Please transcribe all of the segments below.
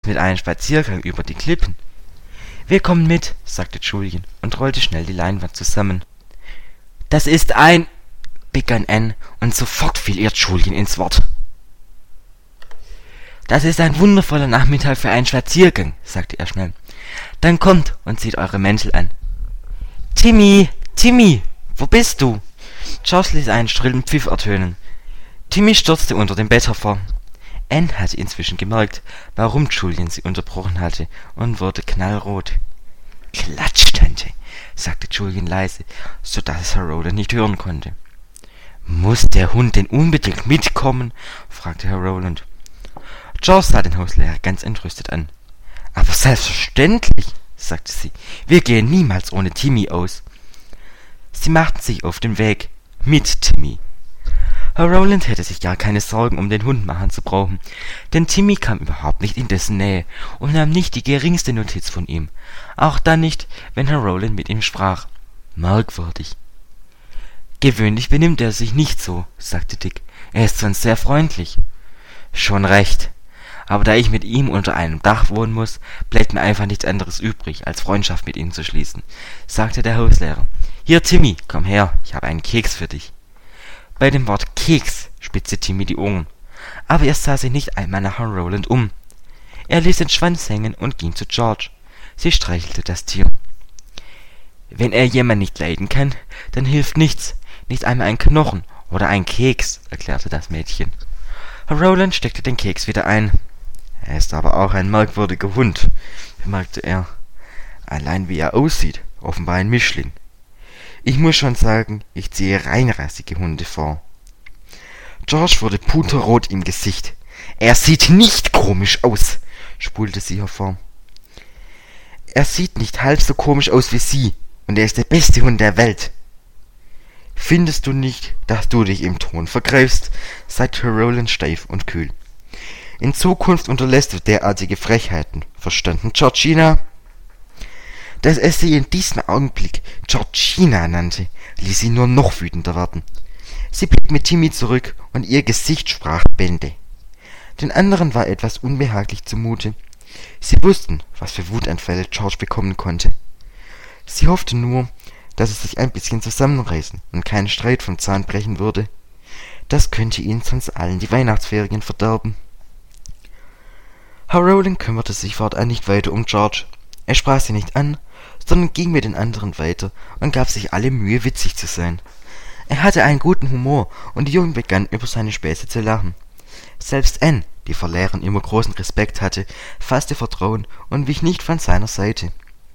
mit einem Spaziergang über die Klippen?" »Wir kommen mit«, sagte Julian und rollte schnell die Leinwand zusammen. »Das ist ein«, begann Anne, und sofort fiel ihr Julian ins Wort. »Das ist ein wundervoller Nachmittag für einen Spaziergang«, sagte er schnell. »Dann kommt und zieht eure Mäntel an.« »Timmy, Timmy, wo bist du?« George ließ einen schrillen Pfiff ertönen. Timmy stürzte unter dem Bett hervor. Anne hatte inzwischen gemerkt, warum Julian sie unterbrochen hatte, und wurde knallrot. »Klatsch, Tante«, sagte Julian leise, so dass Herr Rowland nicht hören konnte. »Muss der Hund denn unbedingt mitkommen?« fragte Herr Rowland. George sah den Hauslehrer ganz entrüstet an. »Aber selbstverständlich«, sagte sie, »wir gehen niemals ohne Timmy aus.« Sie machten sich auf den Weg, mit Timmy. Herr Rowland hätte sich gar keine Sorgen um den Hund machen zu brauchen, denn Timmy kam überhaupt nicht in dessen Nähe und nahm nicht die geringste Notiz von ihm, auch dann nicht, wenn Herr Rowland mit ihm sprach. Merkwürdig. »Gewöhnlich benimmt er sich nicht so«, sagte Dick. »Er ist sonst sehr freundlich.« »Schon recht. Aber da ich mit ihm unter einem Dach wohnen muss, bleibt mir einfach nichts anderes übrig, als Freundschaft mit ihm zu schließen«, sagte der Hauslehrer. »Hier, Timmy, komm her, ich habe einen Keks für dich.« Bei dem Wort Keks spitzte Timmy die Ohren, aber er sah sich nicht einmal nach Herrn Rowland um. Er ließ den Schwanz hängen und ging zu George. Sie streichelte das Tier. »Wenn er jemand nicht leiden kann, dann hilft nichts, nicht einmal ein Knochen oder ein Keks«, erklärte das Mädchen. Herr Rowland steckte den Keks wieder ein. »Er ist aber auch ein merkwürdiger Hund«, bemerkte er. »Allein wie er aussieht, offenbar ein Mischling. Ich muss schon sagen, ich ziehe reinrassige Hunde vor.« George wurde puterrot im Gesicht. »Er sieht nicht komisch aus«, spulte sie hervor. »Er sieht nicht halb so komisch aus wie Sie, und er ist der beste Hund der Welt.« »Findest du nicht, dass du dich im Ton vergreifst?«, sagte Herr Rowland steif und kühl. »In Zukunft unterlässt du derartige Frechheiten. Verstanden, Georgina?« Dass er sie in diesem Augenblick Georgina nannte, ließ sie nur noch wütender werden. Sie blieb mit Timmy zurück, und ihr Gesicht sprach Bände. Den anderen war etwas unbehaglich zumute. Sie wussten, was für Wutanfälle George bekommen konnte. Sie hoffte nur, dass er sich ein bisschen zusammenreißen und keinen Streit vom Zaun brechen würde. Das könnte ihnen sonst allen die Weihnachtsferien verderben. Herr Rowland kümmerte sich fortan nicht weiter um George. Er sprach sie nicht an, sondern ging mit den anderen weiter und gab sich alle Mühe, witzig zu sein. Er hatte einen guten Humor, und die Jungen begannen über seine Späße zu lachen. Selbst Anne, die vor Lehrern immer großen Respekt hatte, fasste Vertrauen und wich nicht von seiner Seite.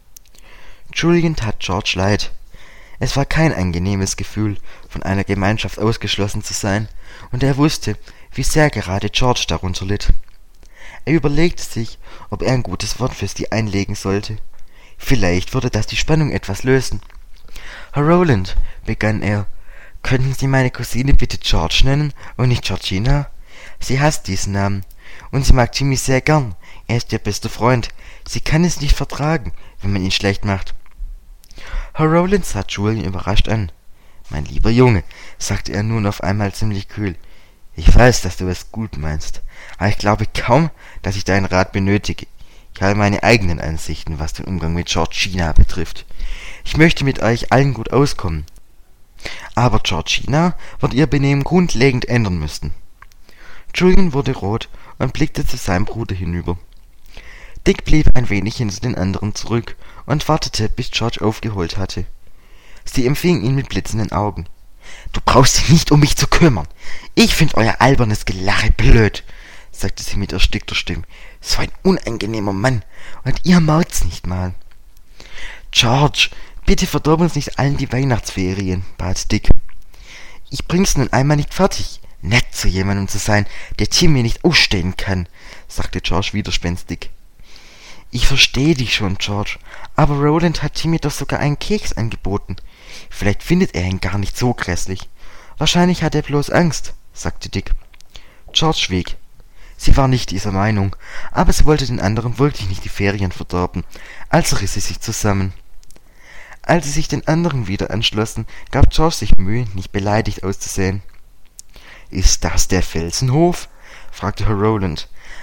Julian tat George leid. Es war kein angenehmes Gefühl, von einer Gemeinschaft ausgeschlossen zu sein, und er wusste, wie sehr gerade George darunter litt. Er überlegte sich, ob er ein gutes Wort für sie einlegen sollte. Vielleicht würde das die Spannung etwas lösen. »Herr Rowland«, begann er, »könnten Sie meine Cousine bitte George nennen und nicht Georgina? Sie hasst diesen Namen, und sie mag Timmy sehr gern. Er ist ihr bester Freund. Sie kann es nicht vertragen, wenn man ihn schlecht macht.« Herr Rowland sah Julian überrascht an. »Mein lieber Junge«, sagte er nun auf einmal ziemlich kühl, »ich weiß, dass du es gut meinst, aber ich glaube kaum, dass ich deinen Rat benötige. Ich habe meine eigenen Ansichten, was den Umgang mit Georgina betrifft. Ich möchte mit euch allen gut auskommen. Aber Georgina wird ihr Benehmen grundlegend ändern müssen.« Julian wurde rot und blickte zu seinem Bruder hinüber. Dick blieb ein wenig hinter den anderen zurück und wartete, bis George aufgeholt hatte. Sie empfing ihn mit blitzenden Augen. »Du brauchst dich nicht um mich zu kümmern. Ich find euer albernes Gelache blöd«, sagte sie mit erstickter Stimme. »So ein unangenehmer Mann, und ihr merkt's nicht mal.« »George, bitte verdirb uns nicht allen die Weihnachtsferien«, bat Dick. »Ich bring's nun einmal nicht fertig, nett zu jemandem zu sein, der Timmy nicht ausstehen kann«, sagte George widerspenstig. »Ich verstehe dich schon, George, aber Rowland hat Timmy doch sogar einen Keks angeboten. Vielleicht findet er ihn gar nicht so grässlich. Wahrscheinlich hat er bloß Angst«, sagte Dick. George schwieg. Sie war nicht dieser Meinung, aber sie wollte den anderen wirklich nicht die Ferien verderben, also riss sie sich zusammen. Als sie sich den anderen wieder anschlossen, gab George sich Mühe, nicht beleidigt auszusehen. »Ist das der Felsenhof?« fragte Herr Rowland.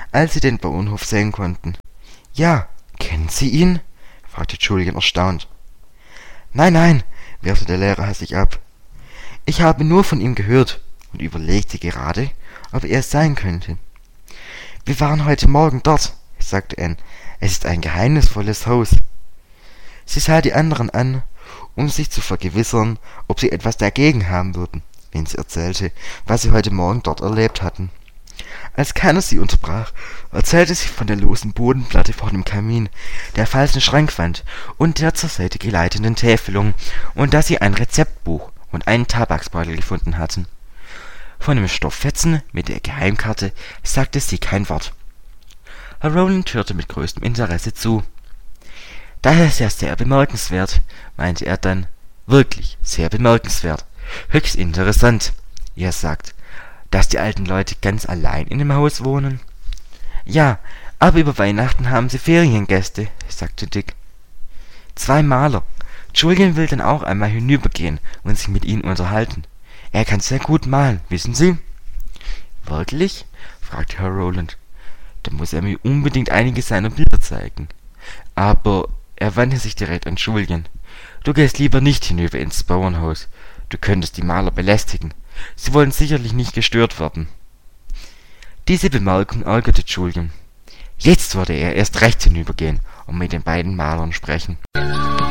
als sie den Bauernhof sehen konnten. »Ja, kennen Sie ihn?« fragte Julian erstaunt. »Nein, nein«, wehrte der Lehrer hastig ab. »Ich habe nur von ihm gehört und überlegte gerade, ob er es sein könnte.« »Wir waren heute Morgen dort«, sagte Anne. »Es ist ein geheimnisvolles Haus.« Sie sah die anderen an, um sich zu vergewissern, ob sie etwas dagegen haben würden, wenn sie erzählte, was sie heute Morgen dort erlebt hatten. Als keiner sie unterbrach, erzählte sie von der losen Bodenplatte vor dem Kamin, der falschen Schrankwand und der zur Seite geleiteten Täfelung und dass sie ein Rezeptbuch und einen Tabaksbeutel gefunden hatten. Von dem Stofffetzen mit der Geheimkarte sagte sie kein Wort. Herr Rowland hörte mit größtem Interesse zu. »Das ist ja sehr bemerkenswert«, meinte er dann. »Wirklich sehr bemerkenswert. Höchst interessant. Ihr sagt, dass die alten Leute ganz allein in dem Haus wohnen?« »Ja, aber über Weihnachten haben sie Feriengäste«, sagte Dick. »2 Maler. Julian will dann auch einmal hinübergehen und sich mit ihnen unterhalten. Er kann sehr gut malen, wissen Sie?« »Wirklich?« fragte Herr Rowland. »Dann muss er mir unbedingt einige seiner Bilder zeigen.« Aber er wandte sich direkt an Julian. »Du gehst lieber nicht hinüber ins Bauernhaus. Du könntest die Maler belästigen. Sie wollen sicherlich nicht gestört werden.« Diese Bemerkung ärgerte Julian. Jetzt würde er erst recht hinübergehen und mit den beiden Malern sprechen.